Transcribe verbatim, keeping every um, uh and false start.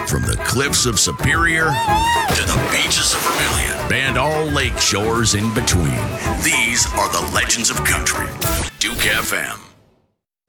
From the cliffs of Superior to the beaches of Vermilion and all lake shores in between, these are the legends of country. Duke F M.